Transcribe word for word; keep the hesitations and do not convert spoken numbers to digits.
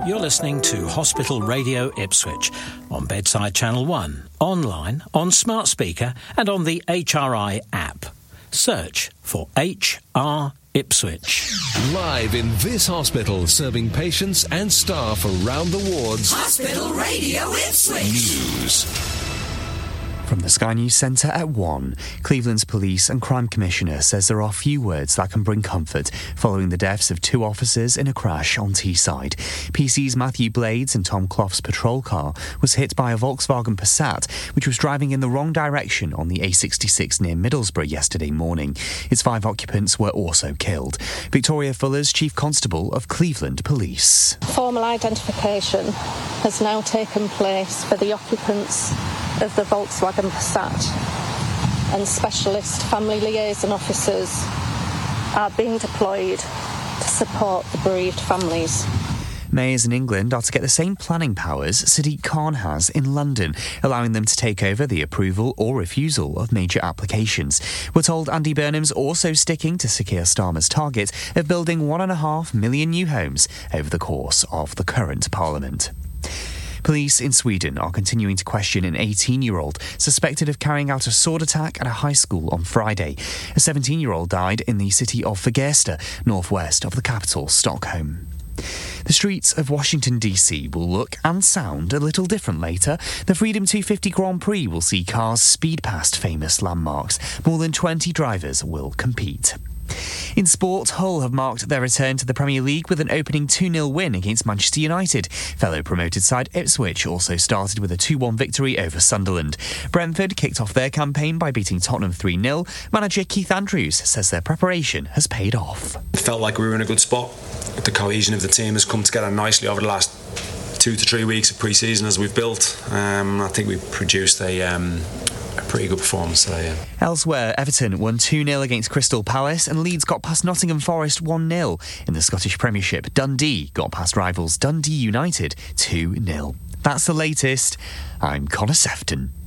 You're listening to Hospital Radio Ipswich on Bedside Channel one, online, on smart speaker and on the H R I app. Search for H R Ipswich. Live in this hospital, serving patients and staff around the wards. Hospital Radio Ipswich. News. From the Sky News Centre at one, Cleveland's Police and Crime Commissioner says there are few words that can bring comfort following the deaths of two officers in a crash on Teesside. P C's Matthew Blades and Tom Clough's patrol car was hit by a Volkswagen Passat, which was driving in the wrong direction on the A sixty-six near Middlesbrough yesterday morning. Its five occupants were also killed. Victoria Fuller's Chief Constable of Cleveland Police. Formal identification has now taken place for the occupants of the Volkswagen Passat, and specialist family liaison officers are being deployed to support the bereaved families. Mayors in England are to get the same planning powers Sadiq Khan has in London, allowing them to take over the approval or refusal of major applications. We're told Andy Burnham's also sticking to Sir Keir Starmer's target of building one and a half million new homes over the course of the current Parliament. Police in Sweden are continuing to question an eighteen-year-old suspected of carrying out a sword attack at a high school on Friday. A seventeen-year-old died in the city of Fagersta, northwest of the capital, Stockholm. The streets of Washington, D C will look and sound a little different later. The Freedom two fifty Grand Prix will see cars speed past famous landmarks. More than twenty drivers will compete. In sport, Hull have marked their return to the Premier League with an opening two nil win against Manchester United. Fellow promoted side Ipswich also started with a two one victory over Sunderland. Brentford kicked off their campaign by beating Tottenham three nil. Manager Keith Andrews says their preparation has paid off. It felt like we were in a good spot. The cohesion of the team has come together nicely over the last two to three weeks of pre-season as we've built. Um, I think we've produced a... Um, A pretty good performance today, yeah. Elsewhere, Everton won two nil against Crystal Palace and Leeds got past Nottingham Forest one nil. In the Scottish Premiership, Dundee got past rivals Dundee United two nil. That's the latest. I'm Connor Sefton.